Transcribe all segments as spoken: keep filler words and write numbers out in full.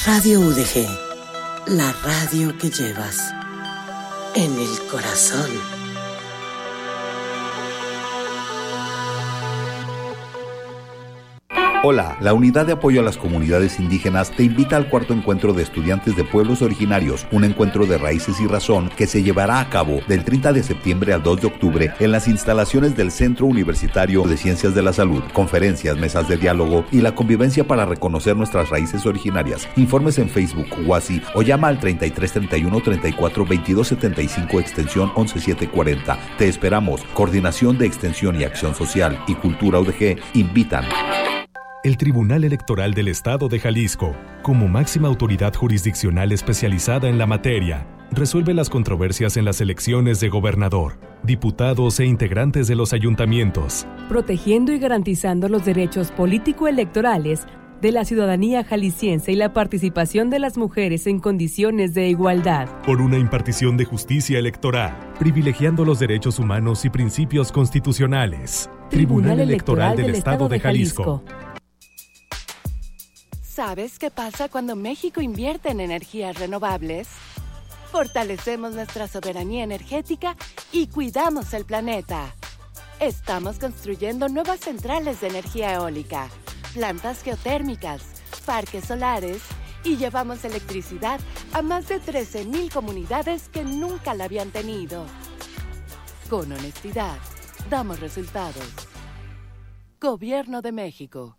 Radio U D G, la radio que llevas en el corazón. Hola, la Unidad de Apoyo a las Comunidades Indígenas te invita al cuarto encuentro de estudiantes de pueblos originarios, un encuentro de raíces y razón que se llevará a cabo del treinta de septiembre al dos de octubre en las instalaciones del Centro Universitario de Ciencias de la Salud. Conferencias, mesas de diálogo y la convivencia para reconocer nuestras raíces originarias. Informes en Facebook, WhatsApp o llama al treinta y tres treinta y uno treinta y cuatro veintidós setenta y cinco extensión once setecientos cuarenta. Te esperamos. Coordinación de Extensión y Acción Social y Cultura U D G invitan. El Tribunal Electoral del Estado de Jalisco, como máxima autoridad jurisdiccional especializada en la materia, resuelve las controversias en las elecciones de gobernador, diputados e integrantes de los ayuntamientos, protegiendo y garantizando los derechos político-electorales de la ciudadanía jalisciense y la participación de las mujeres en condiciones de igualdad. Por una impartición de justicia electoral, privilegiando los derechos humanos y principios constitucionales. Tribunal Electoral del Estado de Jalisco. ¿Sabes qué pasa cuando México invierte en energías renovables? Fortalecemos nuestra soberanía energética y cuidamos el planeta. Estamos construyendo nuevas centrales de energía eólica, plantas geotérmicas, parques solares y llevamos electricidad a más de trece mil comunidades que nunca la habían tenido. Con honestidad, damos resultados. Gobierno de México.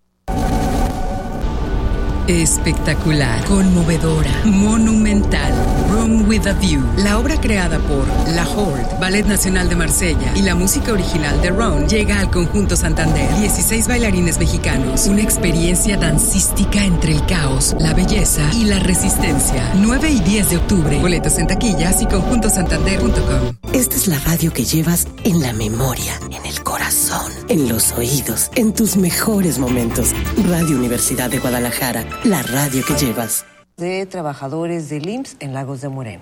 Espectacular, conmovedora, monumental. Room with a View, la obra creada por La Horde, Ballet Nacional de Marsella y la música original de Ron, llega al Conjunto Santander. dieciséis bailarines mexicanos, una experiencia dancística entre el caos, la belleza y la resistencia. nueve y diez de octubre, boletos en taquillas y conjunto santander punto com. Esta es la radio que llevas en la memoria, en el corazón, en los oídos, en tus mejores momentos. Radio Universidad de Guadalajara, la radio que llevas. De trabajadores del I M S S en Lagos de Moreno.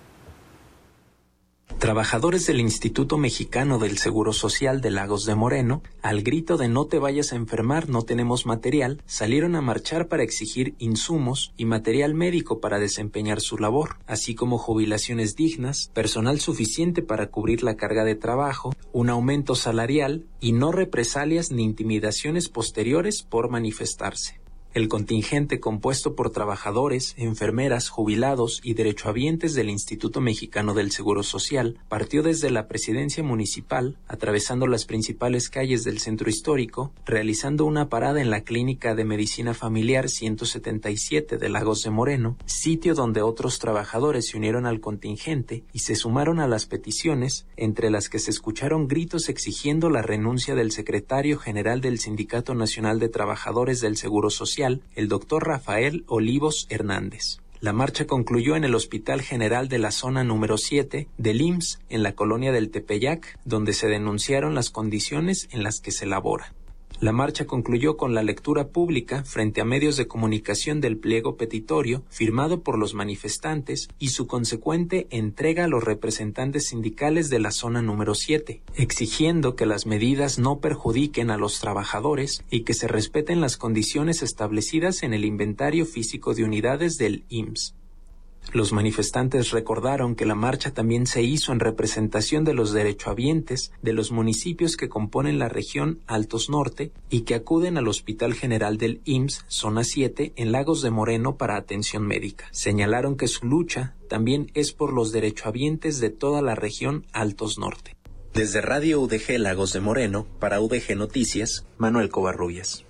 Trabajadores del Instituto Mexicano del Seguro Social de Lagos de Moreno, al grito de "no te vayas a enfermar, no tenemos material", salieron a marchar para exigir insumos y material médico para desempeñar su labor, así como jubilaciones dignas, personal suficiente para cubrir la carga de trabajo, un aumento salarial y no represalias ni intimidaciones posteriores por manifestarse. El contingente, compuesto por trabajadores, enfermeras, jubilados y derechohabientes del Instituto Mexicano del Seguro Social, partió desde la presidencia municipal, atravesando las principales calles del centro histórico, realizando una parada en la Clínica de Medicina Familiar ciento setenta y siete de Lagos de Moreno, sitio donde otros trabajadores se unieron al contingente y se sumaron a las peticiones, entre las que se escucharon gritos exigiendo la renuncia del secretario general del Sindicato Nacional de Trabajadores del Seguro Social, el doctor Rafael Olivos Hernández. La marcha concluyó en el Hospital General de la Zona número siete del I M S S en la colonia del Tepeyac, donde se denunciaron las condiciones en las que se labora. La marcha concluyó con la lectura pública frente a medios de comunicación del pliego petitorio firmado por los manifestantes y su consecuente entrega a los representantes sindicales de la zona número siete, exigiendo que las medidas no perjudiquen a los trabajadores y que se respeten las condiciones establecidas en el inventario físico de unidades del I M S S. Los manifestantes recordaron que la marcha también se hizo en representación de los derechohabientes de los municipios que componen la región Altos Norte y que acuden al Hospital General del I M S S Zona siete en Lagos de Moreno para atención médica. Señalaron que su lucha también es por los derechohabientes de toda la región Altos Norte. Desde Radio U D G Lagos de Moreno, para U D G Noticias, Manuel Covarrubias.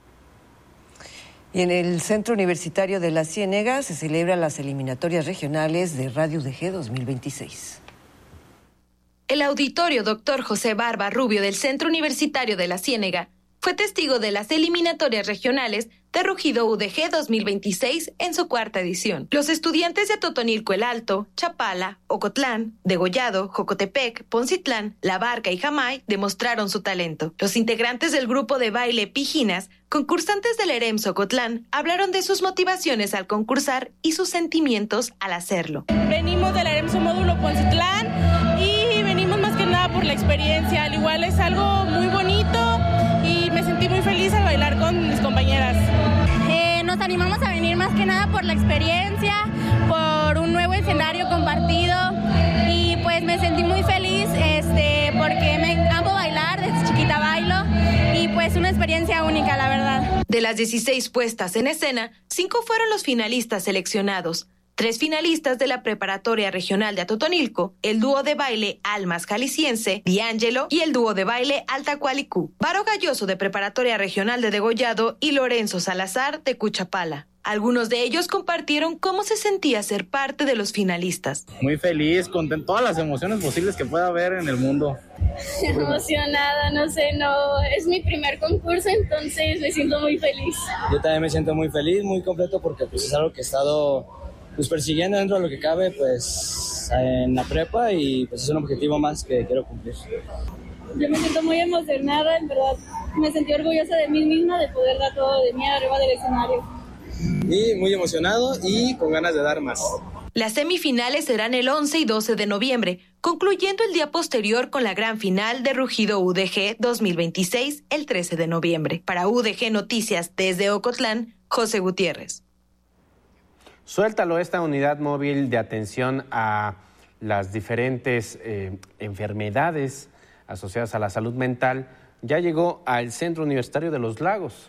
Y en el Centro Universitario de la Ciénega se celebran las eliminatorias regionales de Radio U D G dos mil veintiséis. El auditorio doctor José Barba Rubio del Centro Universitario de la Ciénega fue testigo de las eliminatorias regionales de Rugido U D G dos mil veintiséis en su cuarta edición. Los estudiantes de Totonilco el Alto, Chapala, Ocotlán, Degollado, Jocotepec, Poncitlán, La Barca y Jamay demostraron su talento. Los integrantes del grupo de baile Pijinas, concursantes del EREMS Ocotlán, hablaron de sus motivaciones al concursar y sus sentimientos al hacerlo. Venimos del EREMS Módulo Poncitlán y venimos más que nada por la experiencia. Al igual es algo muy bonito y me sentí muy feliz al bailar con mis compañeras. Eh, nos animamos a venir venir más que nada por la experiencia, por un nuevo escenario compartido y pues me sentí muy feliz este, porque me amo bailar, desde chiquita bailo y pues una experiencia única, la verdad. De las dieciséis puestas en escena, cinco fueron los finalistas seleccionados. Tres finalistas de la Preparatoria Regional de Atotonilco, el dúo de baile Almas Jalisciense, D'Angelo, y el dúo de baile Altacualicú, Varo Galloso de Preparatoria Regional de Degollado y Lorenzo Salazar de Cuchapala. Algunos de ellos compartieron cómo se sentía ser parte de los finalistas. Muy feliz, con todas las emociones posibles que pueda haber en el mundo. Emocionada, no sé, no, es mi primer concurso, entonces me siento muy feliz. Yo también me siento muy feliz, muy completo, porque pues es algo que he estado pues persiguiendo dentro de lo que cabe pues en la prepa y pues es un objetivo más que quiero cumplir. Yo me siento muy emocionada, en verdad me sentí orgullosa de mí misma de poder dar todo de mí arriba del escenario. Y muy emocionado y con ganas de dar más. Las semifinales serán el once y doce de noviembre, concluyendo el día posterior con la gran final de Rugido U D G dos mil veintiséis el trece de noviembre. Para U D G Noticias desde Ocotlán, José Gutiérrez. Suéltalo, esta unidad móvil de atención a las diferentes eh, enfermedades asociadas a la salud mental, ya llegó al Centro Universitario de Los Lagos.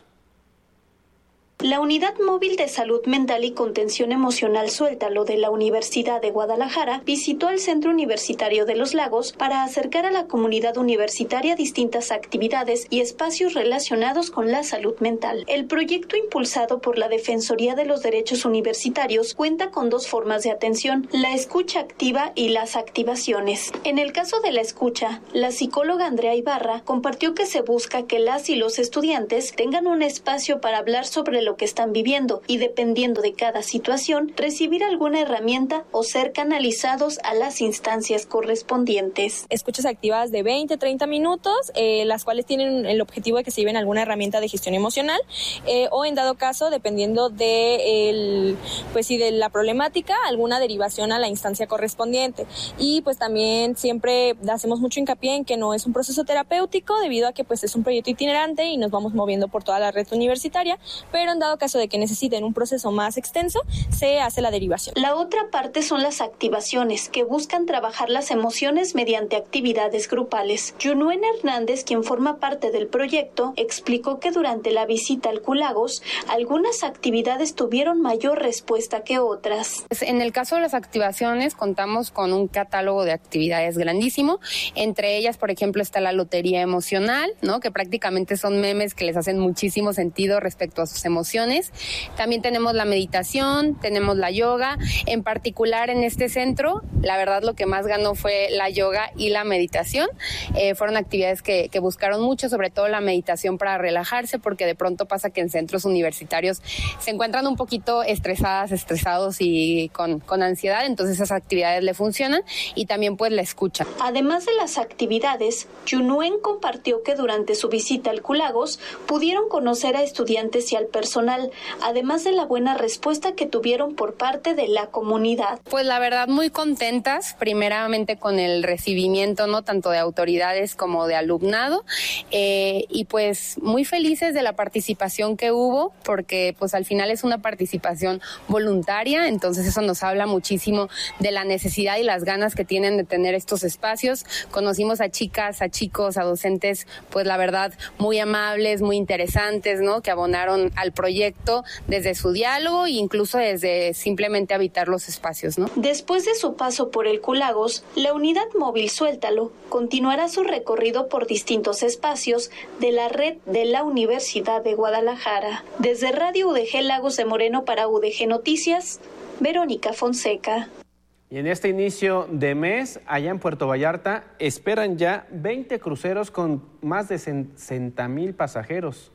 La Unidad Móvil de Salud Mental y Contención Emocional Suéltalo de la Universidad de Guadalajara visitó al Centro Universitario de Los Lagos para acercar a la comunidad universitaria distintas actividades y espacios relacionados con la salud mental. El proyecto impulsado por la Defensoría de los Derechos Universitarios cuenta con dos formas de atención, la escucha activa y las activaciones. En el caso de la escucha, la psicóloga Andrea Ibarra compartió que se busca que las y los estudiantes tengan un espacio para hablar sobre lo que están viviendo y, dependiendo de cada situación, recibir alguna herramienta o ser canalizados a las instancias correspondientes. Escuchas activas de veinte a treinta minutos, eh, las cuales tienen el objetivo de que se lleven alguna herramienta de gestión emocional eh, o, en dado caso, dependiendo de, el, pues, sí, de la problemática, alguna derivación a la instancia correspondiente. Y pues también siempre hacemos mucho hincapié en que no es un proceso terapéutico, debido a que pues es un proyecto itinerante y nos vamos moviendo por toda la red universitaria, pero en dado caso de que necesiten un proceso más extenso, se hace la derivación. La otra parte son las activaciones, que buscan trabajar las emociones mediante actividades grupales. Yunuen Hernández, quien forma parte del proyecto, explicó que durante la visita al Culagos, algunas actividades tuvieron mayor respuesta que otras. En el caso de las activaciones, contamos con un catálogo de actividades grandísimo. Entre ellas, por ejemplo, está la lotería emocional, ¿no? Que prácticamente son memes que les hacen muchísimo sentido respecto a sus emociones. También tenemos la meditación, tenemos la yoga. En particular en este centro, la verdad lo que más ganó fue la yoga y la meditación. Eh, fueron actividades que, que buscaron mucho, sobre todo la meditación para relajarse, porque de pronto pasa que en centros universitarios se encuentran un poquito estresadas, estresados y con, con ansiedad, entonces esas actividades le funcionan y también pues la escucha. Además de las actividades, Yunuen compartió que durante su visita al Culagos pudieron conocer a estudiantes y al personal, además de la buena respuesta que tuvieron por parte de la comunidad. Pues la verdad muy contentas, primeramente con el recibimiento, no tanto de autoridades como de alumnado, eh, y pues muy felices de la participación que hubo, porque pues al final es una participación voluntaria, entonces eso nos habla muchísimo de la necesidad y las ganas que tienen de tener estos espacios. Conocimos a chicas, a chicos, a docentes, pues la verdad muy amables, muy interesantes, ¿no? Que abonaron al proyecto desde su diálogo e incluso desde simplemente habitar los espacios, ¿no? Después de su paso por el Culagos, la unidad móvil Suéltalo continuará su recorrido por distintos espacios de la red de la Universidad de Guadalajara. Desde Radio U D G Lagos de Moreno para U D G Noticias, Verónica Fonseca. Y en este inicio de mes, allá en Puerto Vallarta, esperan ya veinte cruceros con más de sesenta mil pasajeros.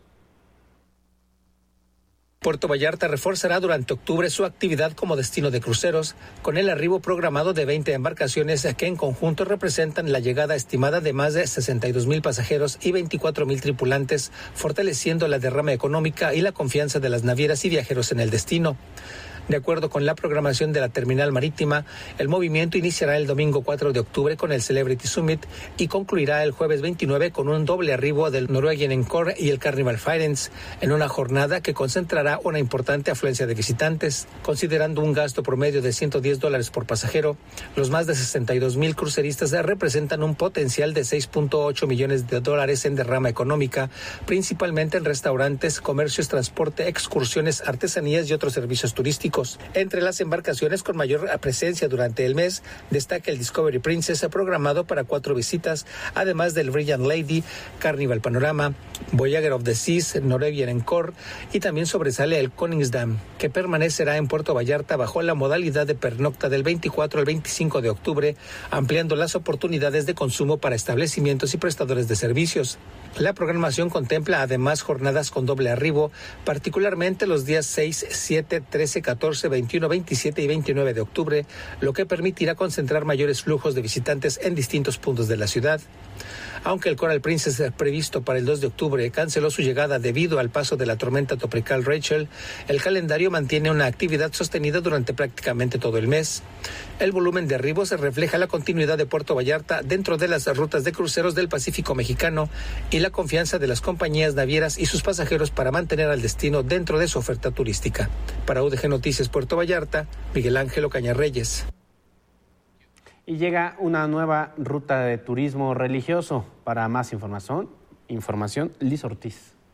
Puerto Vallarta reforzará durante octubre su actividad como destino de cruceros, con el arribo programado de veinte embarcaciones que en conjunto representan la llegada estimada de más de sesenta y dos mil pasajeros y veinticuatro mil tripulantes, fortaleciendo la derrama económica y la confianza de las navieras y viajeros en el destino. De acuerdo con la programación de la terminal marítima, el movimiento iniciará el domingo cuatro de octubre con el Celebrity Summit y concluirá el jueves veintinueve con un doble arribo del Norwegian Encore y el Carnival Fairings, en una jornada que concentrará una importante afluencia de visitantes. Considerando un gasto promedio de ciento diez dólares por pasajero, los más de sesenta y dos mil cruceristas representan un potencial de seis punto ocho millones de dólares en derrama económica, principalmente en restaurantes, comercios, transporte, excursiones, artesanías y otros servicios turísticos. Entre las embarcaciones con mayor presencia durante el mes, destaca el Discovery Princess, programado para cuatro visitas, además del Brilliant Lady, Carnival Panorama, Voyager of the Seas, Norwegian Encore, y también sobresale el Koningsdam, que permanecerá en Puerto Vallarta bajo la modalidad de pernocta del veinticuatro al veinticinco de octubre, ampliando las oportunidades de consumo para establecimientos y prestadores de servicios. La programación contempla además jornadas con doble arribo, particularmente los días seis, siete, trece, catorce, veintiuno, veintisiete y veintinueve de octubre, lo que permitirá concentrar mayores flujos de visitantes en distintos puntos de la ciudad. Aunque el Coral Princess previsto para el dos de octubre canceló su llegada debido al paso de la tormenta tropical Rachel, el calendario mantiene una actividad sostenida durante prácticamente todo el mes. El volumen de arribos refleja la continuidad de Puerto Vallarta dentro de las rutas de cruceros del Pacífico mexicano y la confianza de las compañías navieras y sus pasajeros para mantener al destino dentro de su oferta turística. Para U D G Noticias Puerto Vallarta, Miguel Ángel Ocaña Reyes. Y llega una nueva ruta de turismo religioso. Para más información, información Liz Ortiz.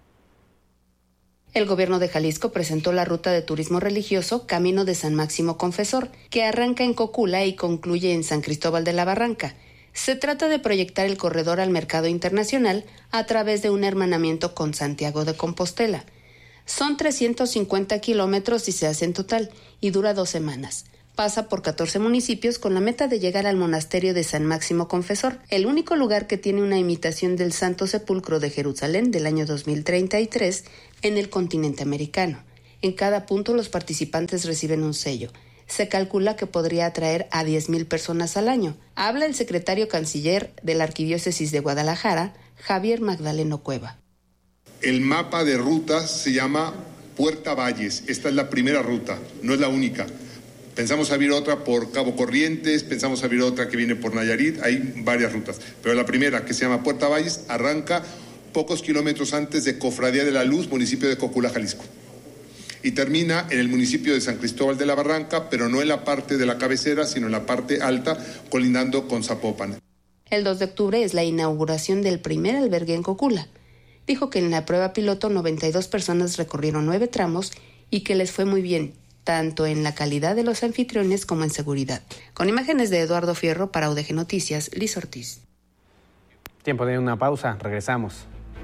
El gobierno de Jalisco presentó la ruta de turismo religioso Camino de San Máximo Confesor, que arranca en Cocula y concluye en San Cristóbal de la Barranca. Se trata de proyectar el corredor al mercado internacional a través de un hermanamiento con Santiago de Compostela. Son trescientos cincuenta kilómetros y se hace en total y dura dos semanas. Pasa por catorce municipios con la meta de llegar al monasterio de San Máximo Confesor, el único lugar que tiene una imitación del Santo Sepulcro de Jerusalén del año dos mil treinta y tres en el continente americano. En cada punto los participantes reciben un sello. Se calcula que podría atraer a diez mil personas al año. Habla el secretario canciller de la Arquidiócesis de Guadalajara, Javier Magdaleno Cueva. El mapa de rutas se llama Puerta Valles. Esta es la primera ruta, no es la única. Pensamos abrir otra por Cabo Corrientes, pensamos abrir otra que viene por Nayarit, hay varias rutas. Pero la primera, que se llama Puerta Valles, arranca pocos kilómetros antes de Cofradía de la Luz, municipio de Cocula, Jalisco. Y termina en el municipio de San Cristóbal de la Barranca, pero no en la parte de la cabecera, sino en la parte alta, colindando con Zapopan. El dos de octubre es la inauguración del primer albergue en Cocula. Dijo que en la prueba piloto noventa y dos personas recorrieron nueve tramos y que les fue muy bien, tanto en la calidad de los anfitriones como en seguridad. Con imágenes de Eduardo Fierro para U D G Noticias, Liz Ortiz. Tiempo de una pausa, regresamos.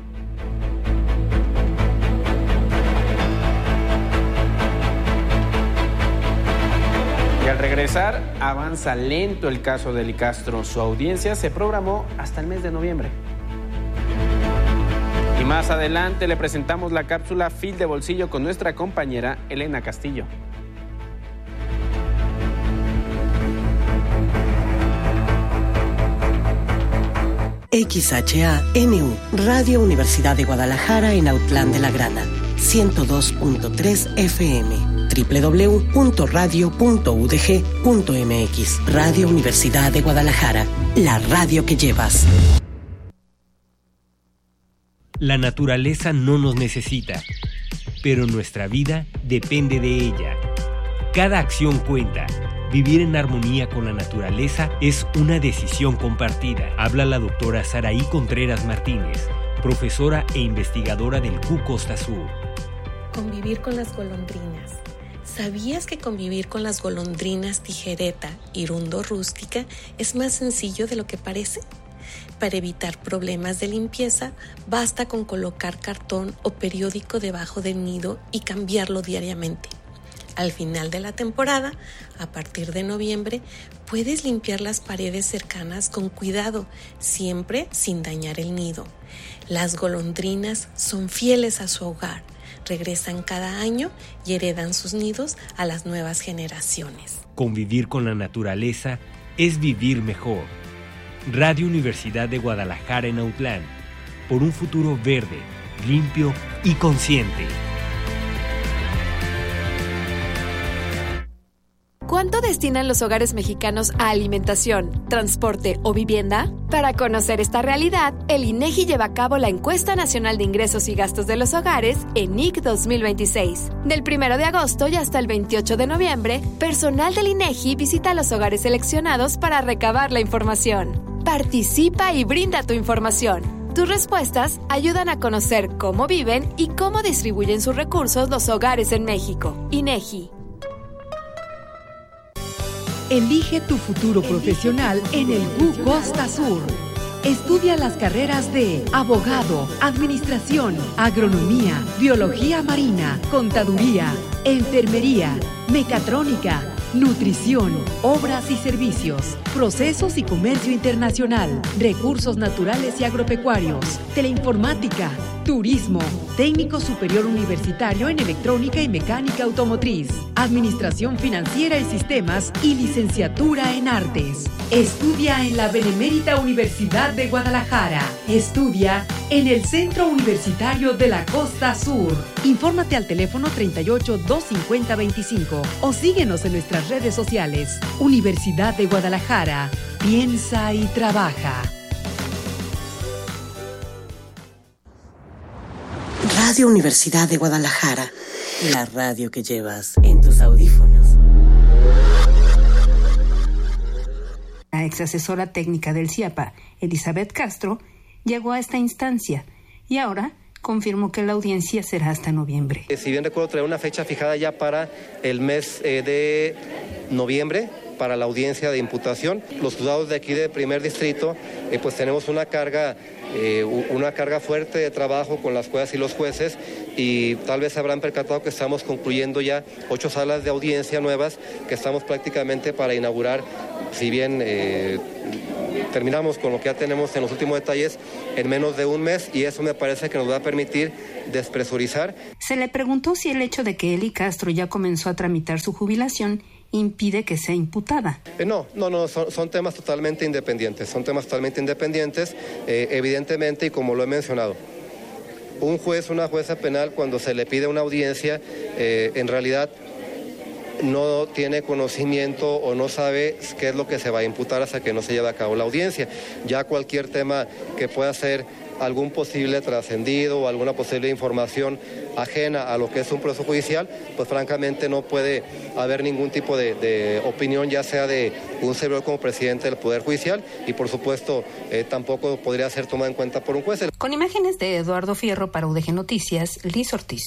Y al regresar, avanza lento el caso de Licastro. Su audiencia se programó hasta el mes de noviembre. Y más adelante le presentamos la cápsula Fil de Bolsillo con nuestra compañera Elena Castillo. X H A N U, Radio Universidad de Guadalajara en Autlán de la Grana, ciento dos punto tres F M, doble u doble u doble u punto radio punto u d g punto m x. Radio Universidad de Guadalajara, la radio que llevas. La naturaleza no nos necesita, pero nuestra vida depende de ella. Cada acción cuenta. Vivir en armonía con la naturaleza es una decisión compartida. Habla la doctora Saraí Contreras Martínez, profesora e investigadora del C U Costa Sur. Convivir con las golondrinas. ¿Sabías que convivir con las golondrinas tijereta irundo rústica es más sencillo de lo que parece? Para evitar problemas de limpieza, basta con colocar cartón o periódico debajo del nido y cambiarlo diariamente. Al final de la temporada, a partir de noviembre, puedes limpiar las paredes cercanas con cuidado, siempre sin dañar el nido. Las golondrinas son fieles a su hogar, regresan cada año y heredan sus nidos a las nuevas generaciones. Convivir con la naturaleza es vivir mejor. Radio Universidad de Guadalajara en Autlán, por un futuro verde, limpio y consciente. ¿Cuánto destinan los hogares mexicanos a alimentación, transporte o vivienda? Para conocer esta realidad, el INEGI lleva a cabo la Encuesta Nacional de Ingresos y Gastos de los Hogares, ENIG dos mil veintiséis. Del primero de agosto y hasta el veintiocho de noviembre, personal del INEGI visita los hogares seleccionados para recabar la información. Participa y brinda tu información. Tus respuestas ayudan a conocer cómo viven y cómo distribuyen sus recursos los hogares en México. INEGI. Elige tu futuro profesional en el U Costa Sur. Estudia las carreras de abogado, administración, agronomía, biología marina, contaduría, enfermería, mecatrónica, nutrición, obras y servicios, procesos y comercio internacional, recursos naturales y agropecuarios, teleinformática, turismo, técnico superior universitario en electrónica y mecánica automotriz, administración financiera y sistemas y licenciatura en artes. Estudia en la Benemérita Universidad de Guadalajara. Estudia en el Centro Universitario de la Costa Sur. Infórmate al teléfono treinta y ocho, doscientos cincuenta, veinticinco o síguenos en nuestras redes sociales. Universidad de Guadalajara. Piensa y trabaja. Radio Universidad de Guadalajara. La radio que llevas en tus audífonos. La ex asesora técnica del CIAPA, Elizabeth Castro, llegó a esta instancia y ahora confirmó que la audiencia será hasta noviembre. Si bien recuerdo, traer una fecha fijada ya para el mes eh, de noviembre, para la audiencia de imputación. Los juzgados de aquí del primer distrito, eh, pues tenemos una carga, eh, una carga fuerte de trabajo con las juezas y los jueces, y tal vez habrán percatado que estamos concluyendo ya ocho salas de audiencia nuevas que estamos prácticamente para inaugurar, si bien eh, terminamos con lo que ya tenemos en los últimos detalles en menos de un mes, y eso me parece que nos va a permitir despresurizar. Se le preguntó si el hecho de que Eli Castro ya comenzó a tramitar su jubilación impide que sea imputada. Eh, no, no, no, son, son temas totalmente independientes, son temas totalmente independientes, eh, evidentemente, y como lo he mencionado, un juez, una jueza penal, cuando se le pide una audiencia, eh, en realidad no tiene conocimiento o no sabe qué es lo que se va a imputar hasta que no se lleve a cabo la audiencia. Ya cualquier tema que pueda ser algún posible trascendido o alguna posible información ajena a lo que es un proceso judicial, pues francamente no puede haber ningún tipo de, de opinión, ya sea de un servidor como presidente del Poder Judicial, y por supuesto eh, tampoco podría ser tomada en cuenta por un juez. Con imágenes de Eduardo Fierro para U D G Noticias, Liz Ortiz.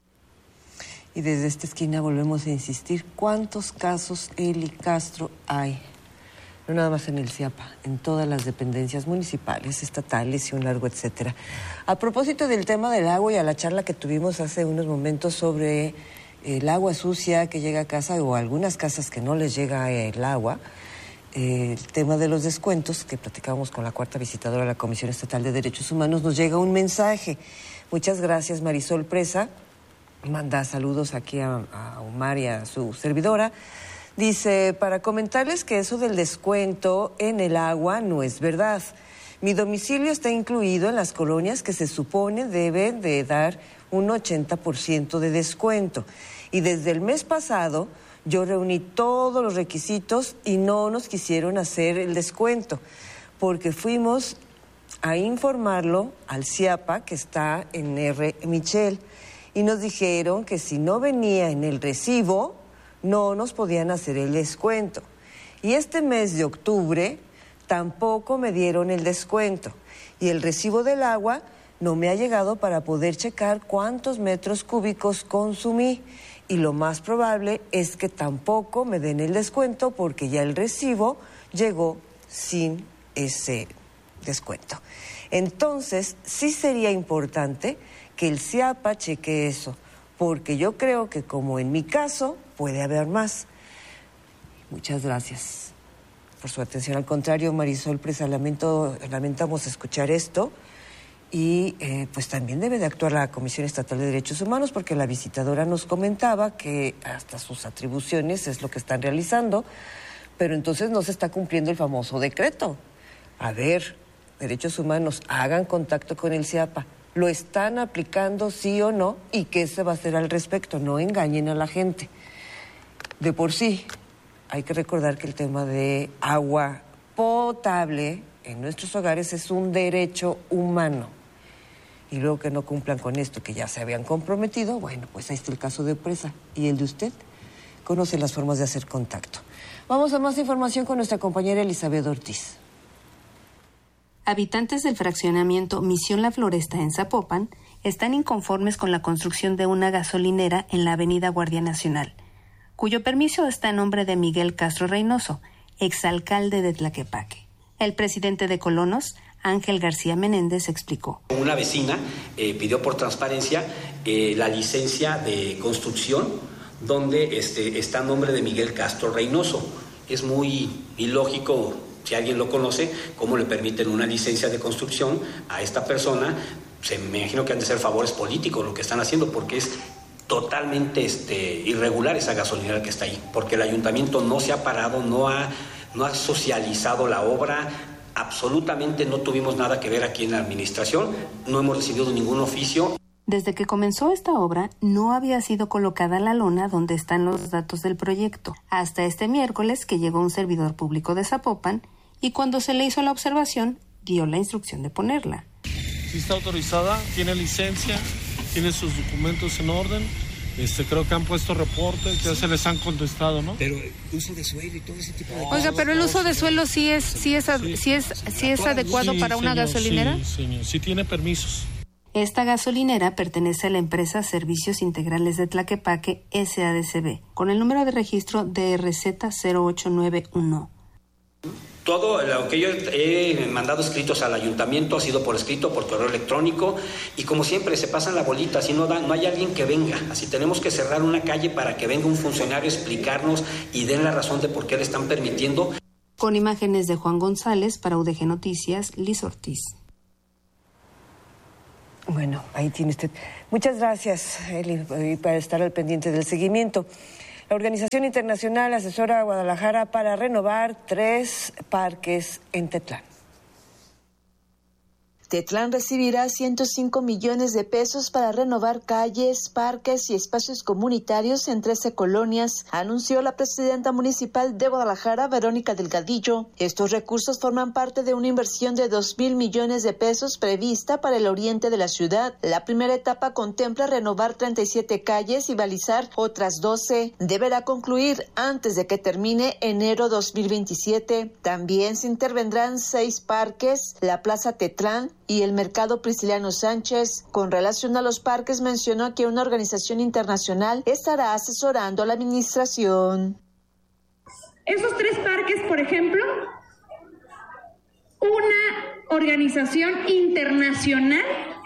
Y desde esta esquina volvemos a insistir, ¿cuántos casos Eli Castro hay? No nada más en el CIAPA, en todas las dependencias municipales, estatales y un largo etcétera. A propósito del tema del agua y a la charla que tuvimos hace unos momentos sobre el agua sucia que llega a casa o algunas casas que no les llega el agua, eh, el tema de los descuentos que platicábamos con la cuarta visitadora de la Comisión Estatal de Derechos Humanos, nos llega un mensaje. Muchas gracias, Marisol Presa. Manda saludos aquí a, a Omar y a su servidora. Dice, para comentarles que eso del descuento en el agua no es verdad. Mi domicilio está incluido en las colonias que se supone deben de dar un ochenta por ciento de descuento. Y desde el mes pasado yo reuní todos los requisitos y no nos quisieron hacer el descuento, porque fuimos a informarlo al CIAPA, que está en R. Michel, y nos dijeron que si no venía en el recibo, no nos podían hacer el descuento. Y este mes de octubre tampoco me dieron el descuento. Y el recibo del agua no me ha llegado para poder checar cuántos metros cúbicos consumí. Y lo más probable es que tampoco me den el descuento porque ya el recibo llegó sin ese descuento. Entonces, sí sería importante que el CIAPA cheque eso, porque yo creo que como en mi caso puede haber más. Muchas gracias por su atención. Al contrario, Marisol Presa, lamento, lamentamos escuchar esto y eh, pues también debe de actuar la Comisión Estatal de Derechos Humanos, porque la visitadora nos comentaba que hasta sus atribuciones es lo que están realizando, pero entonces no se está cumpliendo el famoso decreto. A ver, Derechos Humanos, hagan contacto con el CIAPA. ¿Lo están aplicando sí o no? ¿Y qué se va a hacer al respecto? No engañen a la gente. De por sí, hay que recordar que el tema de agua potable en nuestros hogares es un derecho humano. Y luego que no cumplan con esto, que ya se habían comprometido, bueno, pues ahí está el caso de Presa. ¿Y el de usted? Conoce las formas de hacer contacto. Vamos a más información con nuestra compañera Elizabeth Ortiz. Habitantes del fraccionamiento Misión La Floresta en Zapopan están inconformes con la construcción de una gasolinera en la avenida Guardia Nacional, cuyo permiso está a nombre de Miguel Castro Reynoso, exalcalde de Tlaquepaque. El presidente de Colonos, Ángel García Menéndez, explicó. Una vecina eh, pidió por transparencia eh, la licencia de construcción donde este, está a nombre de Miguel Castro Reynoso. Es muy ilógico, si alguien lo conoce, cómo le permiten una licencia de construcción a esta persona. Se, me imagino que han de ser favores políticos lo que están haciendo, porque es totalmente este, irregular esa gasolinera que está ahí, porque el ayuntamiento no se ha parado, no ha, no ha socializado la obra. Absolutamente no tuvimos nada que ver aquí en la administración, no hemos recibido ningún oficio. Desde que comenzó esta obra, no había sido colocada la lona donde están los datos del proyecto, hasta este miércoles que llegó un servidor público de Zapopan y cuando se le hizo la observación, dio la instrucción de ponerla. Sí está autorizada, tiene licencia, tiene sus documentos en orden. Este, creo que han puesto reportes, ya se les han contestado, ¿no? Pero uso de suelo y todo ese tipo de cosas. Oiga, pero el uso de suelo sí es, sí es, sí. sí es, sí es adecuado sí, para una señor, gasolinera. Sí, señor, sí tiene permisos. Esta gasolinera pertenece a la empresa Servicios Integrales de Tlaquepaque S A D C B, con el número de registro D R Z cero ocho nueve uno. Todo lo que yo he mandado escritos al ayuntamiento ha sido por escrito, por correo electrónico, y como siempre se pasan la bolita, si no, da, no hay alguien que venga, así tenemos que cerrar una calle para que venga un funcionario a explicarnos y den la razón de por qué le están permitiendo. Con imágenes de Juan González para U D G Noticias, Liz Ortiz. Bueno, ahí tiene usted. Muchas gracias, Eli, para estar al pendiente del seguimiento. La Organización Internacional asesora a Guadalajara para renovar tres parques en Tetlán. Tetlán recibirá ciento cinco millones de pesos para renovar calles, parques y espacios comunitarios en trece colonias, anunció la presidenta municipal de Guadalajara, Verónica Delgadillo. Estos recursos forman parte de una inversión de dos mil millones de pesos prevista para el oriente de la ciudad. La primera etapa contempla renovar treinta y siete calles y balizar otras doce. Deberá concluir antes de que termine enero dos mil veintisiete. También se intervendrán seis parques, la Plaza Tetlán y el Mercado Prisciliano Sánchez. Con relación a los parques, mencionó que una organización internacional estará asesorando a la administración. Esos tres parques, por ejemplo, una organización internacional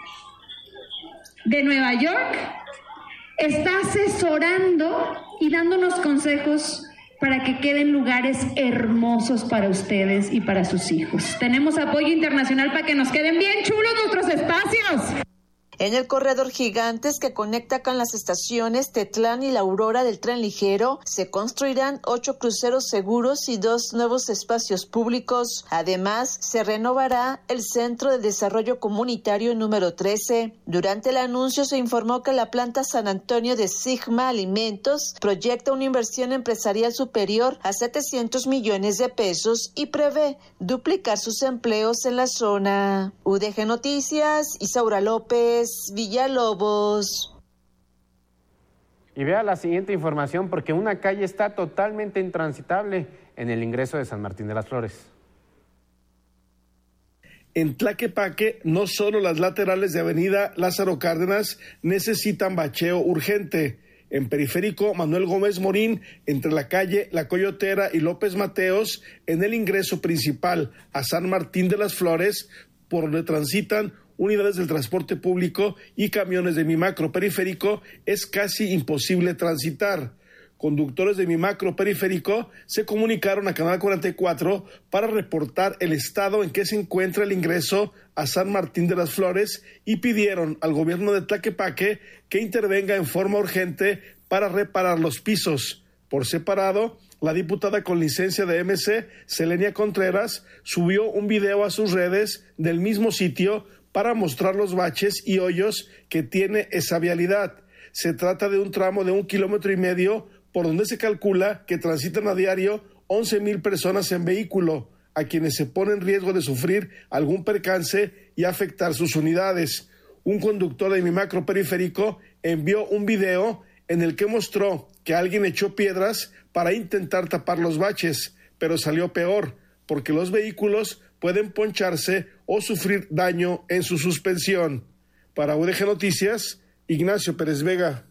de Nueva York está asesorando y dándonos consejos para que queden lugares hermosos para ustedes y para sus hijos. Tenemos apoyo internacional para que nos queden bien chulos nuestros espacios. En el corredor Gigantes que conecta con las estaciones Tetlán y La Aurora del tren ligero, se construirán ocho cruceros seguros y dos nuevos espacios públicos. Además, se renovará el Centro de Desarrollo Comunitario número trece. Durante el anuncio se informó que la planta San Antonio de Sigma Alimentos proyecta una inversión empresarial superior a setecientos millones de pesos y prevé duplicar sus empleos en la zona. U D G Noticias, Isaura López, Villalobos. Y vea la siguiente información, porque una calle está totalmente intransitable en el ingreso de San Martín de las Flores. En Tlaquepaque, no solo las laterales de Avenida Lázaro Cárdenas necesitan bacheo urgente. En Periférico Manuel Gómez Morín, entre la calle La Coyotera y López Mateos, en el ingreso principal a San Martín de las Flores, por donde transitan unidades del transporte público y camiones de Mi Macro Periférico, es casi imposible transitar. Conductores de Mi Macro Periférico se comunicaron a Canal cuarenta y cuatro para reportar el estado en que se encuentra el ingreso a San Martín de las Flores y pidieron al gobierno de Tlaquepaque que intervenga en forma urgente para reparar los pisos. Por separado, la diputada con licencia de M C, Selenia Contreras, subió un video a sus redes del mismo sitio para mostrar los baches y hoyos que tiene esa vialidad. Se trata de un tramo de un kilómetro y medio por donde se calcula que transitan a diario once mil personas en vehículo, a quienes se pone en riesgo de sufrir algún percance y afectar sus unidades. Un conductor de mi macro periférico envió un video en el que mostró que alguien echó piedras para intentar tapar los baches, pero salió peor, porque los vehículos pueden poncharse o sufrir daño en su suspensión. Para U D G Noticias, Ignacio Pérez Vega.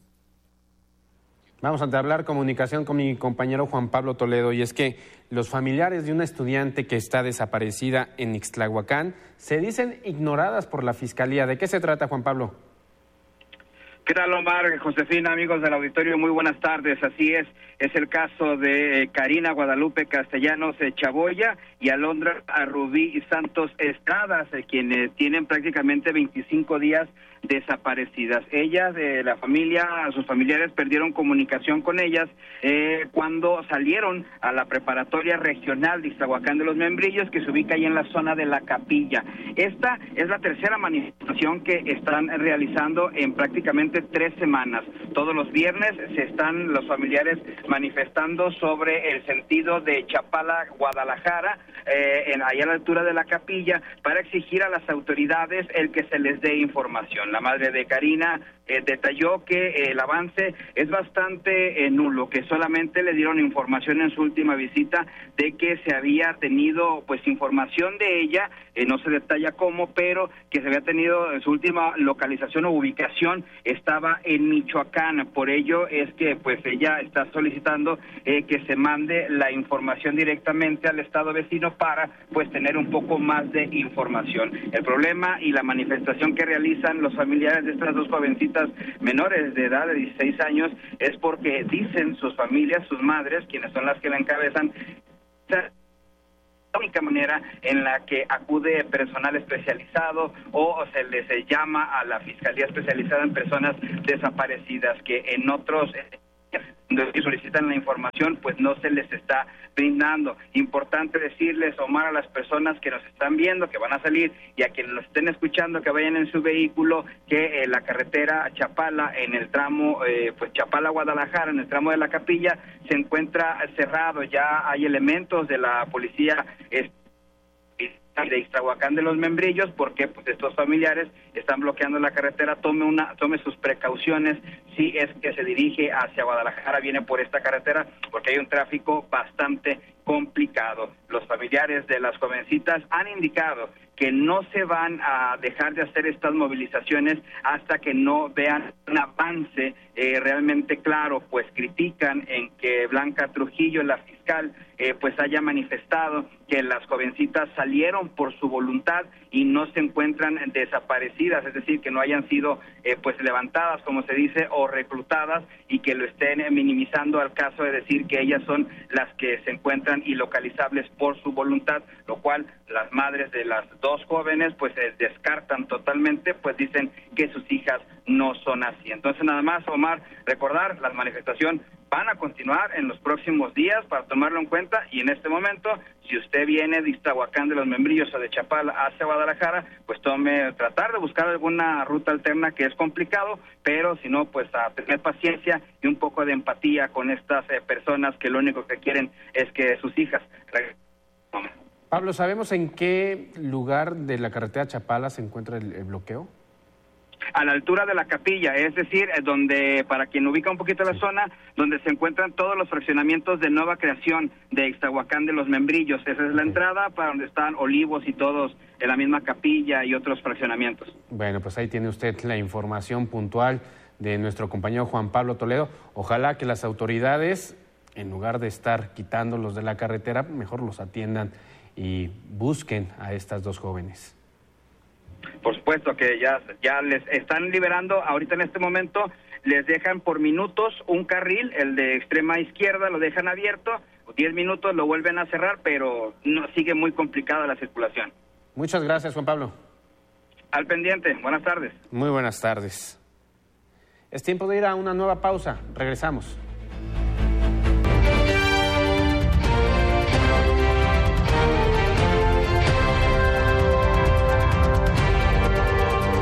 Vamos a entablar comunicación con mi compañero Juan Pablo Toledo, y es que los familiares de una estudiante que está desaparecida en Ixtlahuacán se dicen ignoradas por la Fiscalía. ¿De qué se trata, Juan Pablo? ¿Qué tal, Omar? Josefina, amigos del auditorio, muy buenas tardes. Así es, es el caso de Karina Guadalupe Castellanos Chaboya y Alondra Rubí Santos Estradas, eh, quienes tienen prácticamente veinticinco días desaparecidas. Ellas, de la familia, sus familiares perdieron comunicación con ellas eh, cuando salieron a la preparatoria regional de Ixtlahuacán de los Membrillos, que se ubica ahí en la zona de La Capilla. Esta es la tercera manifestación que están realizando en prácticamente tres semanas. Todos los viernes se están los familiares manifestando sobre el sentido de Chapala, Guadalajara, eh, en, allá a la altura de La Capilla, para exigir a las autoridades el que se les dé información. La madre de Karina eh, detalló que eh, el avance es bastante eh, nulo, que solamente le dieron información en su última visita de que se había tenido pues información de ella, eh, no se detalla cómo, pero que se había tenido en su última localización o ubicación estaba en Michoacán. Por ello es que pues ella está solicitando eh, que se mande la información directamente al estado vecino para pues tener un poco más de información. El problema y la manifestación que realizan los familiares de estas dos jovencitas menores de edad de dieciséis años es porque dicen sus familias, sus madres, quienes son las que la encabezan, la única manera en la que acude personal especializado o se les llama a la Fiscalía Especializada en Personas Desaparecidas, que en otros que solicitan la información pues no se les está brindando. Importante decirles, Omar, a las personas que nos están viendo, que van a salir, y a quienes nos estén escuchando, que vayan en su vehículo, que eh, la carretera Chapala, en el tramo eh, pues Chapala-Guadalajara, en el tramo de La Capilla, se encuentra cerrado. Ya hay elementos de la policía eh, de Ixtlahuacán de los Membrillos, porque pues estos familiares están bloqueando la carretera. Tome una tome sus precauciones si es que se dirige hacia Guadalajara, viene por esta carretera, porque hay un tráfico bastante complicado. Los familiares de las jovencitas han indicado que no se van a dejar de hacer estas movilizaciones hasta que no vean un avance eh, realmente claro, pues critican en que Blanca Trujillo, la fiscal, eh, pues haya manifestado que las jovencitas salieron por su voluntad y no se encuentran desaparecidas, es decir, que no hayan sido eh, pues levantadas, como se dice, o reclutadas, y que lo estén minimizando al caso de decir que ellas son las que se encuentran ilocalizables por su voluntad, lo cual las madres de las dos jóvenes pues eh, descartan totalmente, pues dicen que sus hijas no son así. Entonces, nada más, Omar, recordar, las manifestaciones van a continuar en los próximos días para tomarlo en cuenta, y en este momento, si usted viene de Ixtlahuacán de los Membrillos o de Chapala hacia Guadalajara, pues tome, tratar de buscar alguna ruta alterna, que es complicado, pero si no, pues a tener paciencia y un poco de empatía con estas eh, personas que lo único que quieren es que sus hijas regresen. Pablo, ¿sabemos en qué lugar de la carretera Chapala se encuentra el, el bloqueo? A la altura de La Capilla, es decir, donde, para quien ubica un poquito la zona, donde se encuentran todos los fraccionamientos de nueva creación de Ixtlahuacán de los Membrillos. Esa es la entrada para donde están Olivos y todos en la misma capilla y otros fraccionamientos. Bueno, pues ahí tiene usted la información puntual de nuestro compañero Juan Pablo Toledo. Ojalá que las autoridades, en lugar de estar quitándolos de la carretera, mejor los atiendan y busquen a estas dos jóvenes. Por supuesto que ya, ya les están liberando ahorita en este momento, les dejan por minutos un carril, el de extrema izquierda lo dejan abierto, diez minutos lo vuelven a cerrar, pero no, sigue muy complicada la circulación. Muchas gracias, Juan Pablo. Al pendiente, buenas tardes. Muy buenas tardes. Es tiempo de ir a una nueva pausa, regresamos.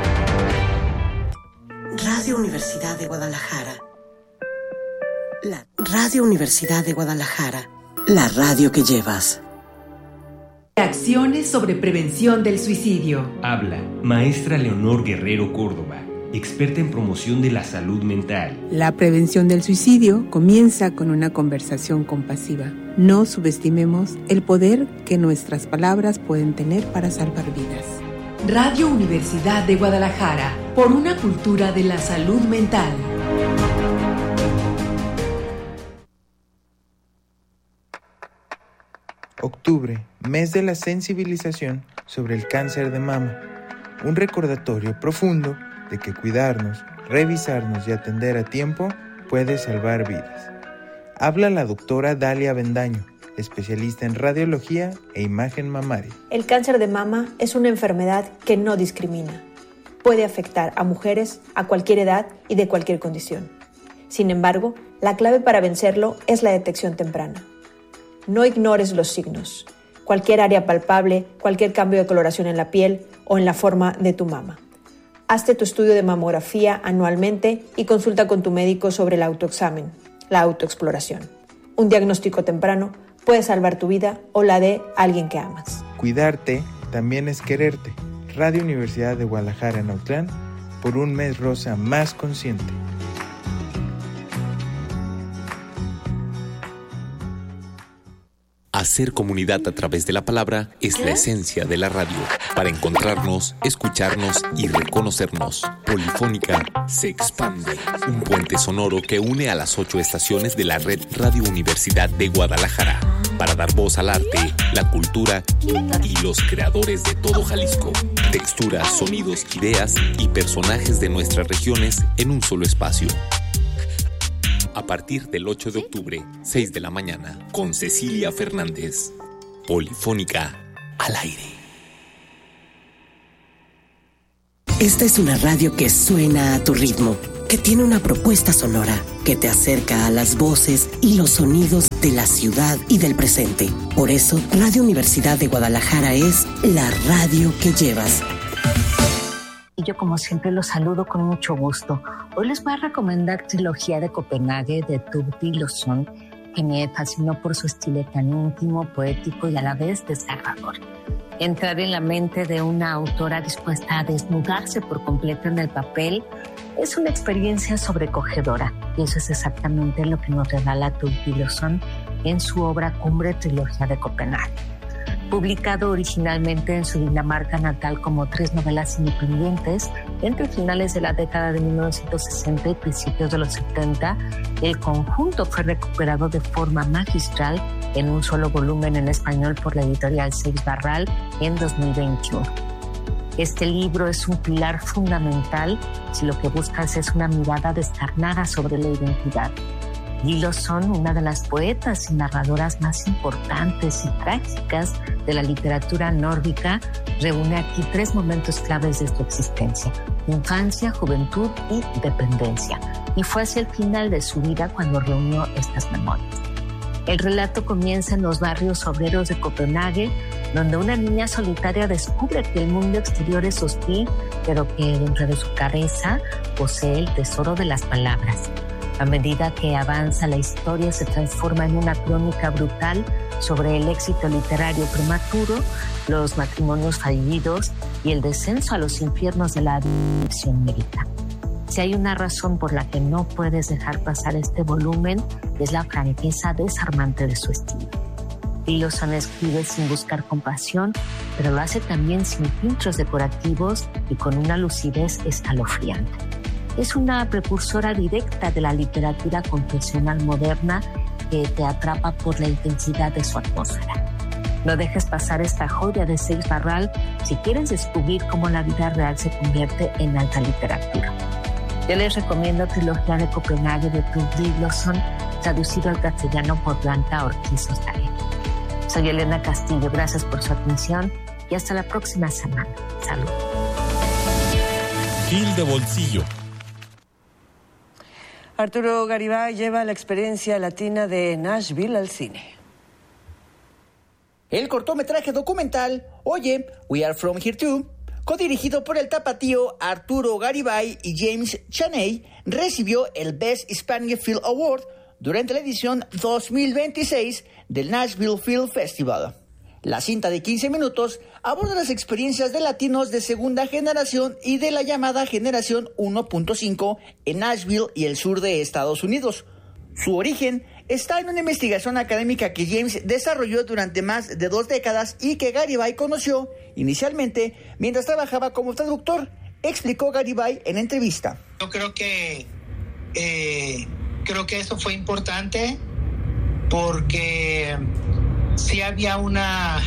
Radio Universidad de Guadalajara. La Radio Universidad de Guadalajara, la radio que llevas. Acciones sobre prevención del suicidio. Habla maestra Leonor Guerrero Córdoba, experta en promoción de la salud mental. La prevención del suicidio comienza con una conversación compasiva. No subestimemos el poder que nuestras palabras pueden tener para salvar vidas. Radio Universidad de Guadalajara, por una cultura de la salud mental. Octubre, mes de la sensibilización sobre el cáncer de mama. Un recordatorio profundo de que cuidarnos, revisarnos y atender a tiempo puede salvar vidas. Habla la doctora Dalia Bendaño, especialista en radiología e imagen mamaria. El cáncer de mama es una enfermedad que no discrimina. Puede afectar a mujeres a cualquier edad y de cualquier condición. Sin embargo, la clave para vencerlo es la detección temprana. No ignores los signos. Cualquier área palpable, cualquier cambio de coloración en la piel o en la forma de tu mama. Hazte tu estudio de mamografía anualmente y consulta con tu médico sobre el autoexamen, la autoexploración. Un diagnóstico temprano puede salvar tu vida o la de alguien que amas. Cuidarte también es quererte. Radio Universidad de Guadalajara en Autlán, por un mes rosa más consciente. Hacer comunidad a través de la palabra es la esencia de la radio. Para encontrarnos, escucharnos y reconocernos, Polifónica se expande. Un puente sonoro que une a las ocho estaciones de la red Radio Universidad de Guadalajara. Para dar voz al arte, la cultura y los creadores de todo Jalisco. Texturas, sonidos, ideas y personajes de nuestras regiones en un solo espacio. A partir del ocho de octubre, seis de la mañana, con Cecilia Fernández. Polifónica al aire. Esta es una radio que suena a tu ritmo, que tiene una propuesta sonora, que te acerca a las voces y los sonidos de la ciudad y del presente. Por eso, Radio Universidad de Guadalajara es la radio que llevas. Y yo, como siempre, los saludo con mucho gusto. Hoy les voy a recomendar Trilogía de Copenhague de Tove Ditlevsen, que me fascinó por su estilo tan íntimo, poético y a la vez desgarrador. Entrar en la mente de una autora dispuesta a desnudarse por completo en el papel es una experiencia sobrecogedora, y eso es exactamente lo que nos regala Tove Ditlevsen en su obra Cumbre, Trilogía de Copenhague. Publicado originalmente en su Dinamarca natal como tres novelas independientes, entre finales de la década de mil novecientos sesenta y principios de los setenta, el conjunto fue recuperado de forma magistral en un solo volumen en español por la editorial Seix Barral en dos mil veintiuno. Este libro es un pilar fundamental si lo que buscas es una mirada descarnada sobre la identidad. Ditlevsen, una de las poetas y narradoras más importantes y trágicas de la literatura nórdica, reúne aquí tres momentos claves de su existencia: infancia, juventud y dependencia. Y fue hacia el final de su vida cuando reunió estas memorias. El relato comienza en los barrios obreros de Copenhague, donde una niña solitaria descubre que el mundo exterior es hostil, pero que dentro de su cabeza posee el tesoro de las palabras. A medida que avanza la historia, se transforma en una crónica brutal sobre el éxito literario prematuro, los matrimonios fallidos y el descenso a los infiernos de la adicción médica. Si hay una razón por la que no puedes dejar pasar este volumen, es la franqueza desarmante de su estilo. Ditlevsen escribe sin buscar compasión, pero lo hace también sin filtros decorativos y con una lucidez escalofriante. Es una precursora directa de la literatura confesional moderna que te atrapa por la intensidad de su atmósfera. No dejes pasar esta joya de Seix Barral si quieres descubrir cómo la vida real se convierte en alta literatura. Yo les recomiendo Trilogía de Copenhague de Tove Ditlevsen, traducido al castellano por Blanca Ortiz Ostague. Soy Elena Castillo, gracias por su atención y hasta la próxima semana. Salud. Gil de Bolsillo. Arturo Garibay lleva la experiencia latina de Nashville al cine. El cortometraje documental Oye, We Are From Here Too, codirigido por el tapatío Arturo Garibay y James Chaney, recibió el Best Hispanic Film Award, durante la edición dos mil veintiséis del Nashville Film Festival. La cinta de quince minutos aborda las experiencias de latinos de segunda generación y de la llamada generación uno punto cinco en Nashville y el sur de Estados Unidos. Su origen está en una investigación académica que James desarrolló durante más de dos décadas y que Garibay conoció inicialmente mientras trabajaba como traductor, explicó Garibay en entrevista. Yo creo que eh, creo que eso fue importante porque sí había una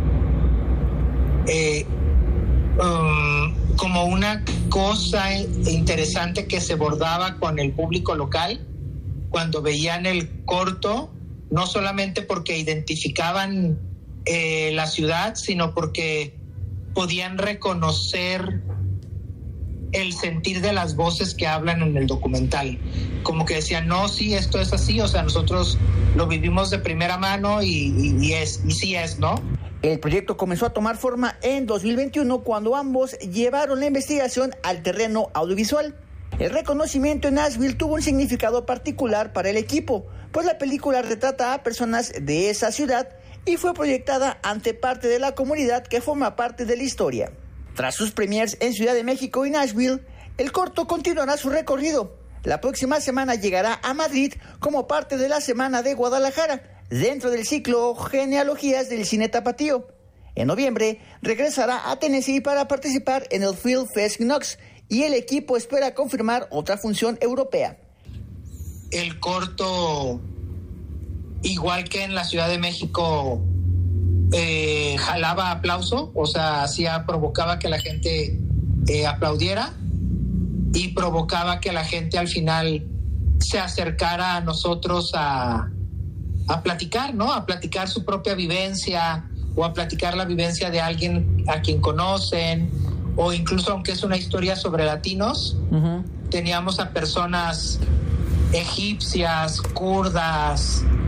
eh, um, como una cosa interesante que se bordaba con el público local cuando veían el corto, no solamente porque identificaban eh, la ciudad, sino porque podían reconocer el sentir de las voces que hablan en el documental. Como que decían, no, sí, esto es así, o sea, nosotros lo vivimos de primera mano y, y, y es, y sí es, ¿no? El proyecto comenzó a tomar forma en dos mil veintiuno cuando ambos llevaron la investigación al terreno audiovisual. El reconocimiento en Nashville tuvo un significado particular para el equipo, pues la película retrata a personas de esa ciudad y fue proyectada ante parte de la comunidad que forma parte de la historia. Tras sus premiers en Ciudad de México y Nashville, el corto continuará su recorrido. La próxima semana llegará a Madrid como parte de la Semana de Guadalajara, dentro del ciclo Genealogías del Cine Tapatío. En noviembre regresará a Tennessee para participar en el Film Fest Knox y el equipo espera confirmar otra función europea. El corto, igual que en la Ciudad de México, eh, jalaba aplauso, o sea, hacía, provocaba que la gente eh, aplaudiera y provocaba que la gente al final se acercara a nosotros a, a platicar, ¿no? A platicar su propia vivencia o a platicar la vivencia de alguien a quien conocen, o incluso aunque es una historia sobre latinos, uh-huh. teníamos a personas egipcias, kurdas,